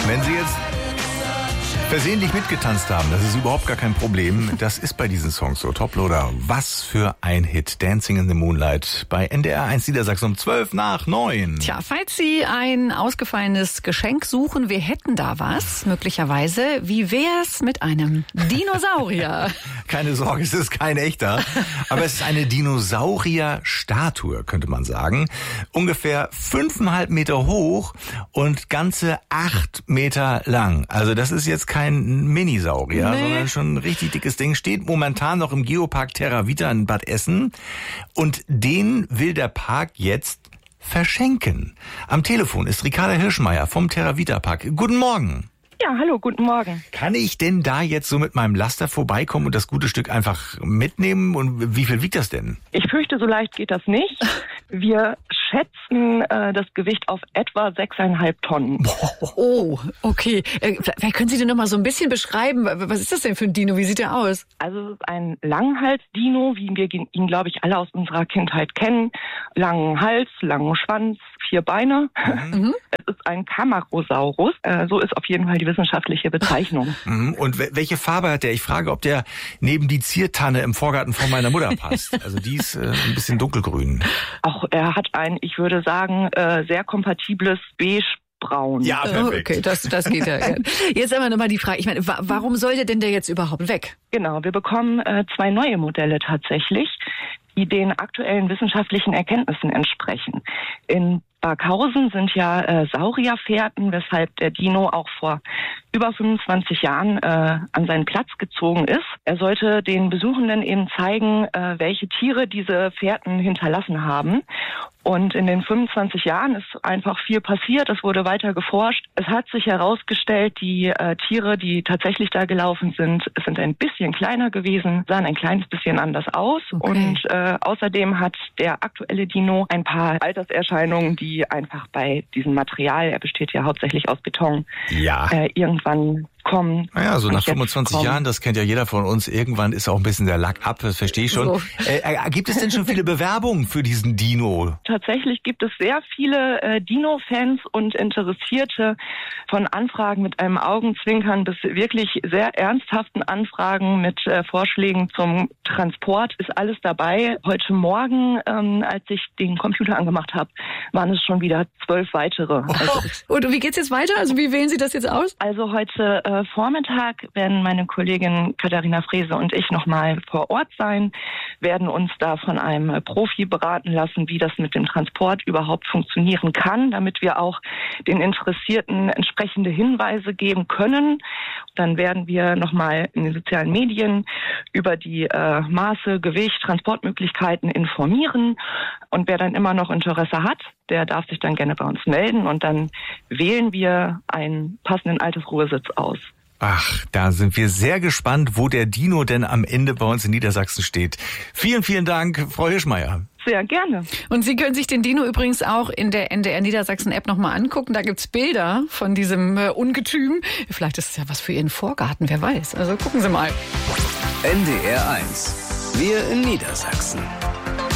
Wenn Sie jetzt versehentlich mitgetanzt haben, das ist überhaupt gar kein Problem. Das ist bei diesen Songs so. Toploader, was für ein Hit. Dancing in the Moonlight bei NDR 1 Niedersachsen um 8:12. Tja, falls Sie ein ausgefallenes Geschenk suchen, wir hätten da was, möglicherweise. Wie wär's mit einem Dinosaurier? Keine Sorge, es ist kein echter. Aber es ist eine Dinosaurier-Statue, könnte man sagen. Ungefähr 5,5 Meter hoch und ganze 8 Meter lang. Also das ist jetzt kein Minisaurier, sondern schon ein richtig dickes Ding. Steht momentan noch im Geopark Terra Vita in Bad Essen. Und den will der Park jetzt verschenken. Am Telefon ist Ricarda Hirschmeier vom Terra Vita Park. Guten Morgen. Ja, hallo, guten Morgen. Kann ich denn da jetzt so mit meinem Laster vorbeikommen und das gute Stück einfach mitnehmen? Und wie viel wiegt das denn? Ich fürchte, so leicht geht das nicht. Wir schätzen das Gewicht auf etwa 6,5 Tonnen. Oh, okay. Vielleicht können Sie denn noch mal so ein bisschen beschreiben, was ist das denn für ein Dino? Wie sieht der aus? Also es ist ein Langhals-Dino, wie wir ihn, glaube ich, alle aus unserer Kindheit kennen. Langen Hals, langen Schwanz, 4 Beine. Mhm. Es ist ein Kamarosaurus. So ist auf jeden Fall die wissenschaftliche Bezeichnung. Und welche Farbe hat der? Ich frage, ob der neben die Ziertanne im Vorgarten von meiner Mutter passt. Also die ist ein bisschen dunkelgrün. Auch er hat ein, ich würde sagen, sehr kompatibles Beige-Braun. Ja, perfekt. Okay, das geht ja. Jetzt aber nochmal die Frage, ich meine, warum sollte denn der jetzt überhaupt weg? Genau, wir bekommen 2 neue Modelle tatsächlich, die den aktuellen wissenschaftlichen Erkenntnissen entsprechen. In Barkhausen sind ja Saurierfährten, weshalb der Dino auch vor über 25 Jahren an seinen Platz gezogen ist. Er sollte den Besuchenden eben zeigen, welche Tiere diese Fährten hinterlassen haben. Und in den 25 Jahren ist einfach viel passiert. Es wurde weiter geforscht. Es hat sich herausgestellt, die Tiere, die tatsächlich da gelaufen sind ein bisschen kleiner gewesen, sahen ein kleines bisschen anders aus. Okay. Und außerdem hat der aktuelle Dino ein paar Alterserscheinungen, die einfach bei diesem Material, er besteht ja hauptsächlich aus Beton, irgendwann kommen. Naja, so nach 25 Jahren, das kennt ja jeder von uns, irgendwann ist auch ein bisschen der Lack ab, das verstehe ich schon. So. Gibt es denn schon viele Bewerbungen für diesen Dino? Tatsächlich gibt es sehr viele Dino-Fans und Interessierte, von Anfragen mit einem Augenzwinkern bis wirklich sehr ernsthaften Anfragen mit Vorschlägen zum Transport. Ist alles dabei. Heute Morgen, als ich den Computer angemacht habe, waren es schon wieder 12 weitere. Also, und wie geht's jetzt weiter? Also wie wählen Sie das jetzt aus? Also heute Vormittag werden meine Kollegin Katharina Frese und ich nochmal vor Ort sein, werden uns da von einem Profi beraten lassen, wie das mit dem Transport überhaupt funktionieren kann, damit wir auch den Interessierten entsprechende Hinweise geben können. Dann werden wir nochmal in den sozialen Medien über die Maße, Gewicht, Transportmöglichkeiten informieren. Und wer dann immer noch Interesse hat, der darf sich dann gerne bei uns melden und dann wählen wir einen passenden Altersruhesitz aus. Ach, da sind wir sehr gespannt, wo der Dino denn am Ende bei uns in Niedersachsen steht. Vielen, vielen Dank, Frau Hirschmeier. Sehr gerne. Und Sie können sich den Dino übrigens auch in der NDR Niedersachsen App nochmal angucken. Da gibt's Bilder von diesem Ungetüm. Vielleicht ist es ja was für Ihren Vorgarten, wer weiß. Also gucken Sie mal. NDR 1. Wir in Niedersachsen.